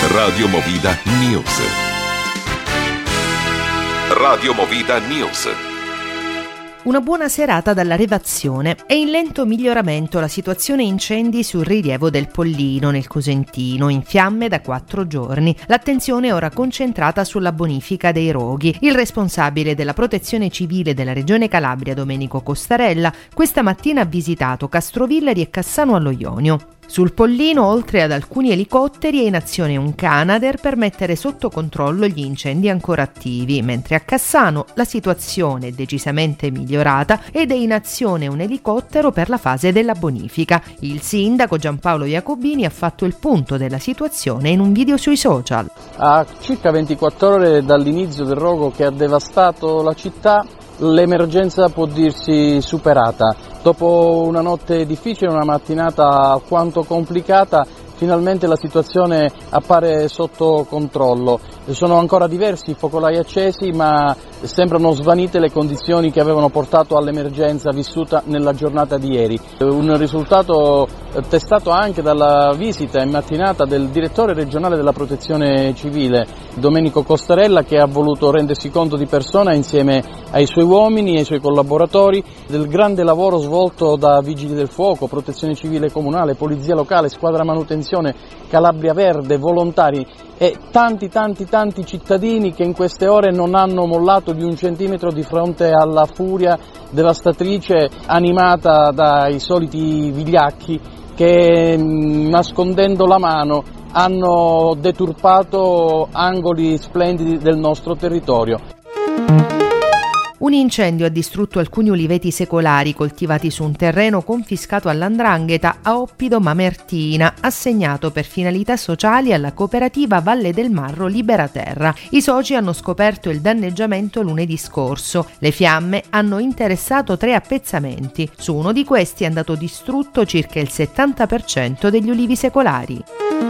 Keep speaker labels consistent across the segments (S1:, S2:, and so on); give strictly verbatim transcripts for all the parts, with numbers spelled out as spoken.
S1: Radio Movida News. Radio Movida News.
S2: Una buona serata dalla redazione. È in lento miglioramento la situazione incendi sul rilievo del Pollino, nel Cosentino, in fiamme da quattro giorni. L'attenzione è ora concentrata sulla bonifica dei roghi. Il responsabile della protezione civile della Regione Calabria, Domenico Costarella, questa mattina ha visitato Castrovillari e Cassano allo Ionio. Sul Pollino, oltre ad alcuni elicotteri, è in azione un Canadair per mettere sotto controllo gli incendi ancora attivi, mentre a Cassano la situazione è decisamente migliorata ed è in azione un elicottero per la fase della bonifica. Il sindaco Giampaolo Iacobini ha fatto il punto della situazione in un video sui social.
S3: A circa ventiquattro ore dall'inizio del rogo che ha devastato la città, l'emergenza può dirsi superata. Dopo una notte difficile, una mattinata alquanto complicata, finalmente la situazione appare sotto controllo. Sono ancora diversi i focolai accesi, ma sembrano svanite le condizioni che avevano portato all'emergenza vissuta nella giornata di ieri. Un risultato testato anche dalla visita in mattinata del direttore regionale della protezione civile, Domenico Costarella, che ha voluto rendersi conto di persona insieme ai suoi uomini e ai suoi collaboratori del grande lavoro svolto da Vigili del Fuoco, Protezione Civile Comunale, Polizia Locale, Squadra Manutenzione, Calabria Verde, volontari e tanti tanti tanti cittadini che in queste ore non hanno mollato di un centimetro di fronte alla furia devastatrice animata dai soliti vigliacchi che, nascondendo la mano, hanno deturpato angoli splendidi del nostro territorio.
S2: Un incendio ha distrutto alcuni uliveti secolari coltivati su un terreno confiscato all'Andrangheta a Oppido Mamertina, assegnato per finalità sociali alla cooperativa Valle del Marro Libera Terra. I soci hanno scoperto il danneggiamento lunedì scorso. Le fiamme hanno interessato tre appezzamenti. Su uno di questi è andato distrutto circa il settanta per cento degli ulivi secolari.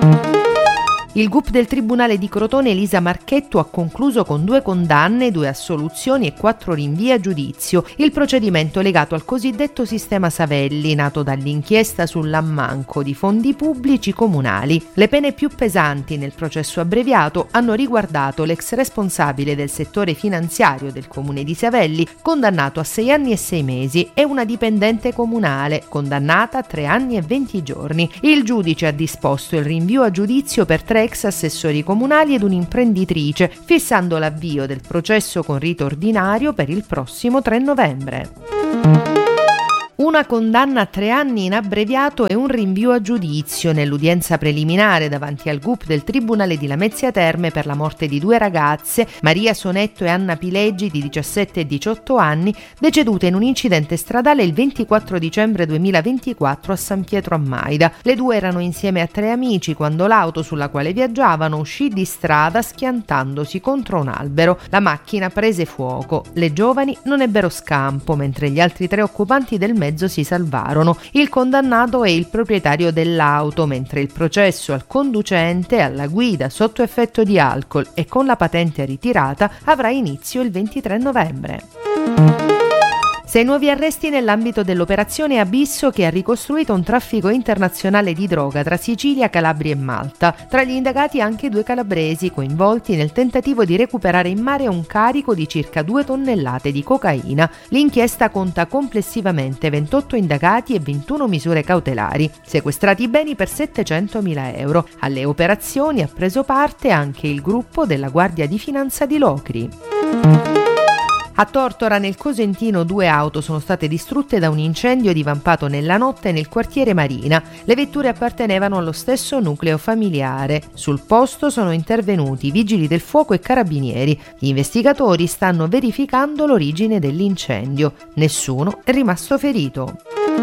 S2: Il G U P del Tribunale di Crotone Elisa Marchetto ha concluso con due condanne, due assoluzioni e quattro rinvii a giudizio il procedimento legato al cosiddetto sistema Savelli, nato dall'inchiesta sull'ammanco di fondi pubblici comunali. Le pene più pesanti nel processo abbreviato hanno riguardato l'ex responsabile del settore finanziario del comune di Savelli, condannato a sei anni e sei mesi, e una dipendente comunale, condannata a tre anni e venti giorni. Il giudice ha disposto il rinvio a giudizio per tre ex assessori comunali ed un'imprenditrice, fissando l'avvio del processo con rito ordinario per il prossimo tre novembre. Una condanna a tre anni in abbreviato e un rinvio a giudizio nell'udienza preliminare davanti al G U P del Tribunale di Lamezia Terme per la morte di due ragazze, Maria Sonetto e Anna Pileggi, di diciassette e diciotto anni, decedute in un incidente stradale il ventiquattro dicembre duemilaventiquattro a San Pietro a Maida. Le due erano insieme a tre amici quando l'auto sulla quale viaggiavano uscì di strada schiantandosi contro un albero. La macchina prese fuoco. Le giovani non ebbero scampo, mentre gli altri tre occupanti del mezzo si salvarono. Il condannato è il proprietario dell'auto, mentre il processo al conducente alla guida sotto effetto di alcol e con la patente ritirata avrà inizio il ventitré novembre. Sei nuovi arresti nell'ambito dell'operazione Abisso, che ha ricostruito un traffico internazionale di droga tra Sicilia, Calabria e Malta. Tra gli indagati anche due calabresi coinvolti nel tentativo di recuperare in mare un carico di circa due tonnellate di cocaina. L'inchiesta conta complessivamente ventotto indagati e ventuno misure cautelari, sequestrati beni per settecentomila euro. Alle operazioni ha preso parte anche il gruppo della Guardia di Finanza di Locri. A Tortora, nel Cosentino, due auto sono state distrutte da un incendio divampato nella notte nel quartiere Marina. Le vetture appartenevano allo stesso nucleo familiare. Sul posto sono intervenuti vigili del fuoco e carabinieri. Gli investigatori stanno verificando l'origine dell'incendio. Nessuno è rimasto ferito.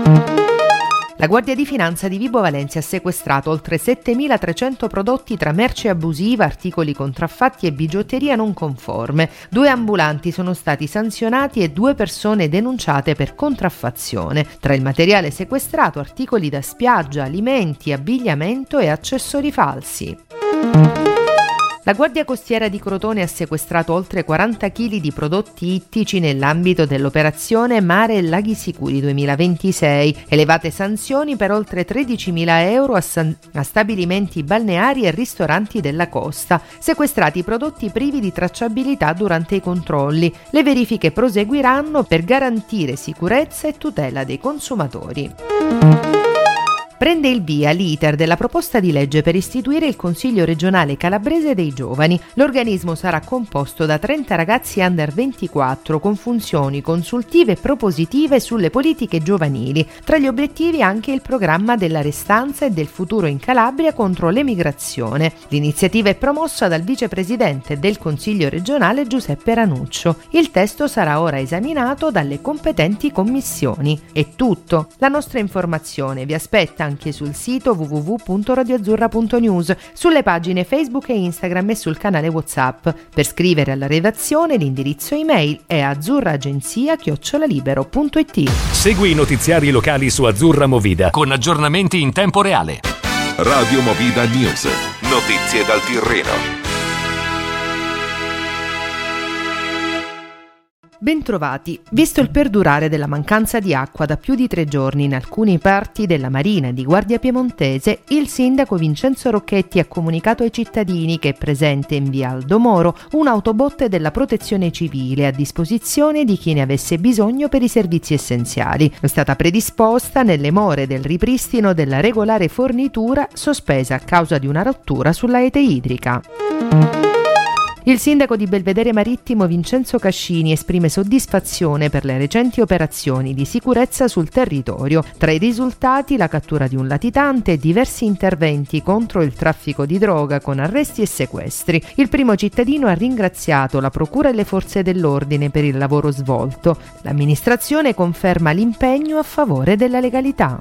S2: La Guardia di Finanza di Vibo Valentia ha sequestrato oltre settemilatrecento prodotti tra merce abusiva, articoli contraffatti e bigiotteria non conforme. Due ambulanti sono stati sanzionati e due persone denunciate per contraffazione. Tra il materiale sequestrato, articoli da spiaggia, alimenti, abbigliamento e accessori falsi. La Guardia Costiera di Crotone ha sequestrato oltre quaranta chili di prodotti ittici nell'ambito dell'operazione Mare e Laghi Sicuri duemilaventisei, elevate sanzioni per oltre tredicimila euro a, san- a stabilimenti balneari e ristoranti della costa, sequestrati prodotti privi di tracciabilità durante i controlli. Le verifiche proseguiranno per garantire sicurezza e tutela dei consumatori. Prende il via l'iter della proposta di legge per istituire il Consiglio regionale calabrese dei giovani. L'organismo sarà composto da trenta ragazzi under ventiquattro con funzioni consultive e propositive sulle politiche giovanili. Tra gli obiettivi anche il programma della restanza e del futuro in Calabria contro l'emigrazione. L'iniziativa è promossa dal vicepresidente del Consiglio regionale Giuseppe Ranuccio. Il testo sarà ora esaminato dalle competenti commissioni. È tutto. La nostra informazione vi aspetta anche sul sito w w w punto radio azzurra punto news, sulle pagine Facebook e Instagram e sul canale WhatsApp. Per scrivere alla redazione l'indirizzo email è azzurraagenzia chiocciola libero punto it.
S4: Segui i notiziari locali su Azzurra Movida con aggiornamenti in tempo reale.
S1: Radio Movida News. Notizie dal Tirreno.
S2: Bentrovati. Visto il perdurare della mancanza di acqua da più di tre giorni in alcuni parti della Marina e di Guardia Piemontese, il sindaco Vincenzo Rocchetti ha comunicato ai cittadini che è presente in via Aldo Moro un'autobotte della Protezione Civile a disposizione di chi ne avesse bisogno per i servizi essenziali. È stata predisposta nelle more del ripristino della regolare fornitura sospesa a causa di una rottura sulla rete idrica. Il sindaco di Belvedere Marittimo Vincenzo Cascini esprime soddisfazione per le recenti operazioni di sicurezza sul territorio. Tra i risultati la cattura di un latitante e diversi interventi contro il traffico di droga con arresti e sequestri. Il primo cittadino ha ringraziato la procura e le forze dell'ordine per il lavoro svolto. L'amministrazione conferma l'impegno a favore della legalità.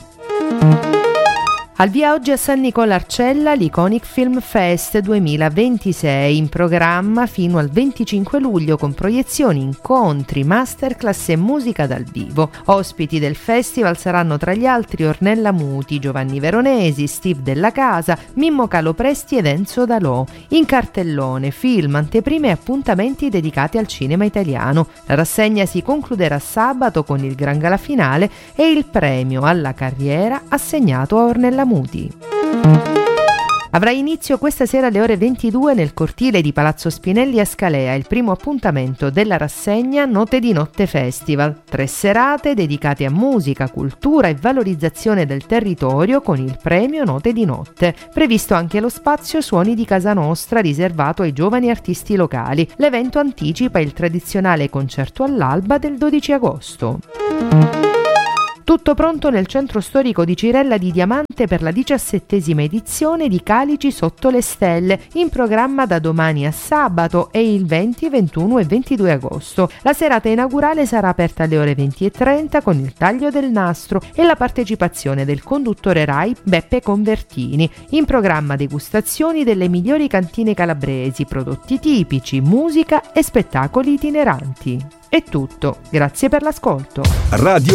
S2: Al via oggi a San Nicola Arcella l'Iconic Film Fest duemilaventisei, in programma fino al venticinque luglio con proiezioni, incontri, masterclass e musica dal vivo. Ospiti del festival saranno tra gli altri Ornella Muti, Giovanni Veronesi, Steve Della Casa, Mimmo Calopresti ed Enzo Dalò. In cartellone film, anteprime e appuntamenti dedicati al cinema italiano. La rassegna si concluderà sabato con il gran gala finale e il premio alla carriera assegnato a Ornella Muti. Avrà inizio questa sera alle ore ventidue nel cortile di Palazzo Spinelli a Scalea il primo appuntamento della rassegna Note di Notte Festival. Tre serate dedicate a musica, cultura e valorizzazione del territorio con il premio Note di Notte. Previsto anche lo spazio Suoni di Casa Nostra riservato ai giovani artisti locali. L'evento anticipa il tradizionale concerto all'alba del dodici agosto. Tutto pronto nel centro storico di Cirella di Diamante per la diciassettesima edizione di Calici sotto le stelle, in programma da domani a sabato e il venti, ventuno e ventidue agosto. La serata inaugurale sarà aperta alle ore venti e trenta con il taglio del nastro e la partecipazione del conduttore Rai Beppe Convertini. In programma degustazioni delle migliori cantine calabresi, prodotti tipici, musica e spettacoli itineranti. È tutto, grazie per l'ascolto.
S4: Radio